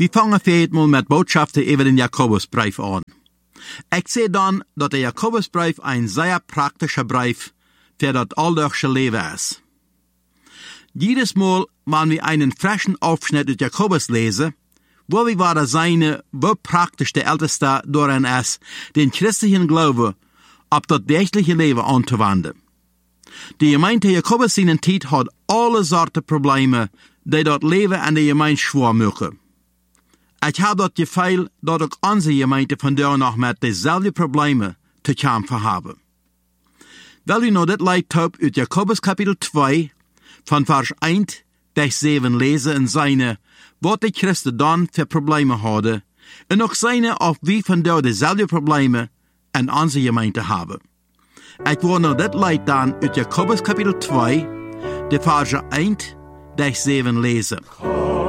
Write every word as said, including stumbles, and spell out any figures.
Wir fangen vielleicht mal mit Botschaften über den Jakobusbrief an. Ich sehe dann, dass der Jakobusbrief ein sehr praktischer Brief für das alldagse Leben ist. Jedes Mal, wenn wir einen frischen Aufschnitt aus Jakobus lesen, wo wir wieder sehen, wie praktisch der Älteste darin ist, den christlichen Glauben auf das tägliche Leben anzuwenden. Die Gemeinde Jakobus in der Zeit hat alle Sorten Probleme, die das Leben an der Gemeinde schwer machen. Ich habe das Gefühl, dass auch unsere Gemeinde von da noch mit dieselben Probleme zu kämpfen haben. Weil wir noch das Leid aus Jakobus Kapitel zwei, von Vers eins bis sieben lesen und seine, was die Christen dann für Probleme hadden, und auch seine, ob wir von da dieselben Probleme in unserer Gemeinde haben. Ich will noch das Leid dann aus Jakobus Kapitel zwei, die Verse eins bis sieben lesen.